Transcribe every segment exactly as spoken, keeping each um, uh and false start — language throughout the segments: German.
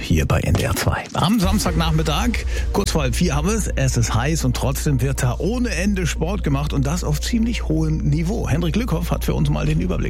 hier bei N D R zwei. Am Samstagnachmittag, kurz vor halb vier haben wir es. Es ist heiß und trotzdem wird da ohne Ende Sport gemacht und das auf ziemlich hohem Niveau. Hendrik Lückhoff hat für uns mal den Überblick.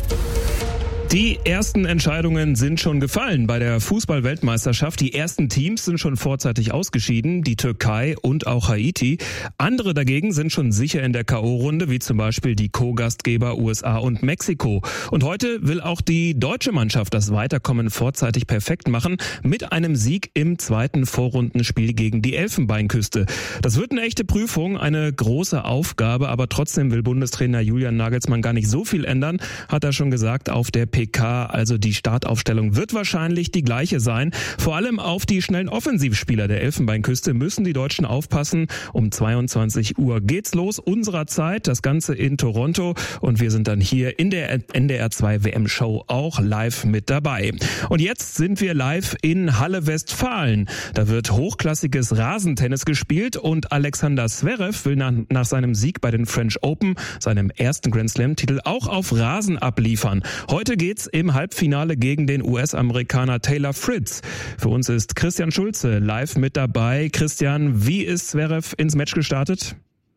Die ersten Entscheidungen sind schon gefallen bei der Fußball-Weltmeisterschaft. Die ersten Teams sind schon vorzeitig ausgeschieden, die Türkei und auch Haiti. Andere dagegen sind schon sicher in der K O-Runde, wie zum Beispiel die Co-Gastgeber U S A und Mexiko. Und heute will auch die deutsche Mannschaft das Weiterkommen vorzeitig perfekt machen mit einem Sieg im zweiten Vorrundenspiel gegen die Elfenbeinküste. Das wird eine echte Prüfung, eine große Aufgabe, aber trotzdem will Bundestrainer Julian Nagelsmann gar nicht so viel ändern, hat er schon gesagt auf der P K, also die Startaufstellung wird wahrscheinlich die gleiche sein. Vor allem auf die schnellen Offensivspieler der Elfenbeinküste müssen die Deutschen aufpassen. Um zweiundzwanzig Uhr geht's los, unserer Zeit, das Ganze in Toronto und wir sind dann hier in der N D R zwei W M-Show auch live mit dabei. Und jetzt sind wir live in Halle Westfalen. Da wird hochklassiges Rasentennis gespielt und Alexander Zverev will nach, nach seinem Sieg bei den French Open, seinem ersten Grand Slam-Titel, auch auf Rasen abliefern. Heute geht geht's im Halbfinale gegen den U S-Amerikaner Taylor Fritz. Für uns ist Christian Schulze live mit dabei. Christian, wie ist Zverev ins Match gestartet?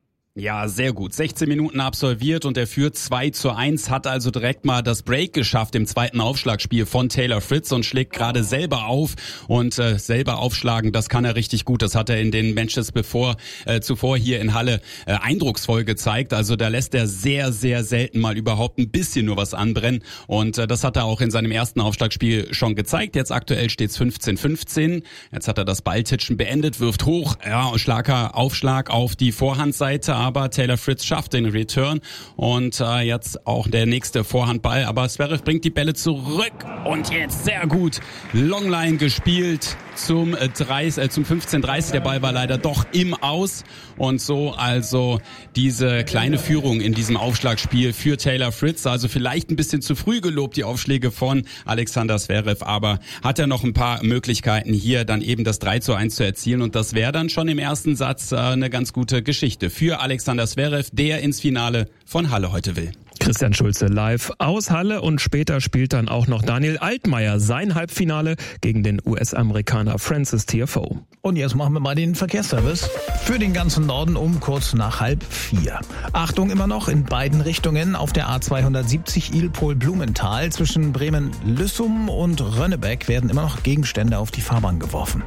Ja, sehr gut. sechzehn Minuten absolviert und er führt zwei zu eins, hat also direkt mal das Break geschafft im zweiten Aufschlagspiel von Taylor Fritz und schlägt gerade selber auf und äh, selber aufschlagen, das kann er richtig gut. Das hat er in den Matches bevor äh, zuvor hier in Halle äh, eindrucksvoll gezeigt. Also da lässt er sehr, sehr selten mal überhaupt ein bisschen nur was anbrennen und äh, das hat er auch in seinem ersten Aufschlagspiel schon gezeigt. Jetzt aktuell steht's fünfzehn fünfzehn. Jetzt hat er das Balltitschen beendet, wirft hoch, ja, starker Aufschlag auf die Vorhandseite. Aber Taylor Fritz schafft den Return und äh, jetzt auch der nächste Vorhandball. Aber Zverev bringt die Bälle zurück und jetzt sehr gut Longline gespielt zum äh, dreißig, äh, zum fünfzehn dreißig. Der Ball war leider doch im Aus und so also diese kleine Führung in diesem Aufschlagspiel für Taylor Fritz. Also vielleicht ein bisschen zu früh gelobt die Aufschläge von Alexander Zverev, aber hat er noch ein paar Möglichkeiten hier dann eben das drei zu eins zu erzielen und das wäre dann schon im ersten Satz äh, eine ganz gute Geschichte für Alexander Zverev, der ins Finale von Halle heute will. Christian Schulze live aus Halle und später spielt dann auch noch Daniel Altmaier sein Halbfinale gegen den U S-Amerikaner Francis Tiafoe. Und jetzt machen wir mal den Verkehrsservice für den ganzen Norden um kurz nach halb vier. Achtung immer noch in beiden Richtungen auf der A zweihundertsiebzig Ilpol-Blumenthal zwischen Bremen-Lüssum und Rönnebeck werden immer noch Gegenstände auf die Fahrbahn geworfen.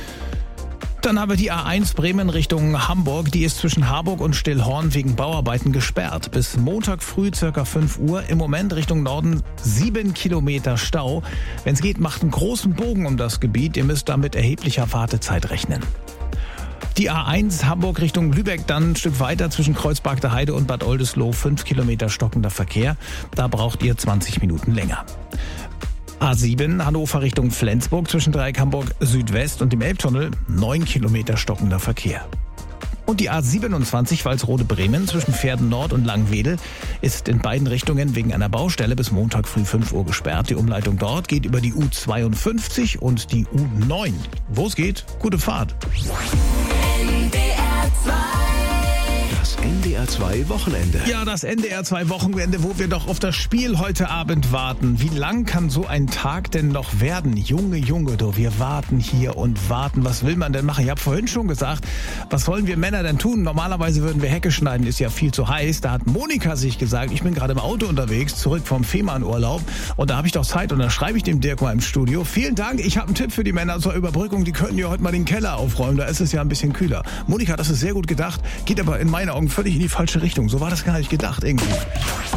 Dann haben wir die A eins Bremen Richtung Hamburg. Die ist zwischen Harburg und Stillhorn wegen Bauarbeiten gesperrt. Bis Montag früh circa fünf Uhr. Im Moment Richtung Norden sieben Kilometer Stau. Wenn es geht, macht einen großen Bogen um das Gebiet. Ihr müsst damit erheblicher Wartezeit rechnen. Die A eins Hamburg Richtung Lübeck, dann ein Stück weiter zwischen Kreuzberg der Heide und Bad Oldesloe. fünf Kilometer stockender Verkehr. Da braucht ihr zwanzig Minuten länger. A sieben Hannover Richtung Flensburg zwischen Dreieck Hamburg Südwest und dem Elbtunnel neun Kilometer stockender Verkehr. Und die A siebenundzwanzig Walsrode-Bremen zwischen Pferden Nord und Langwedel ist in beiden Richtungen wegen einer Baustelle bis Montag früh fünf Uhr gesperrt. Die Umleitung dort geht über die U zweiundfünfzig und die U neun. Wo es geht, gute Fahrt. N D R zwei. N D R zwei Wochenende. Ja, das N D R zwei Wochenende, wo wir doch auf das Spiel heute Abend warten. Wie lang kann so ein Tag denn noch werden? Junge, Junge, du, wir warten hier und warten. Was will man denn machen? Ich habe vorhin schon gesagt, was sollen wir Männer denn tun? Normalerweise würden wir Hecke schneiden, ist ja viel zu heiß. Da hat Monika sich gesagt, ich bin gerade im Auto unterwegs, zurück vom Fehmarnurlaub und da habe ich doch Zeit und dann schreibe ich dem Dirk mal im Studio. Vielen Dank, ich habe einen Tipp für die Männer zur Überbrückung. Die können ja heute mal den Keller aufräumen, da ist es ja ein bisschen kühler. Monika, das ist sehr gut gedacht, geht aber in meinen Augen völlig in die falsche Richtung. So war das gar nicht gedacht irgendwie.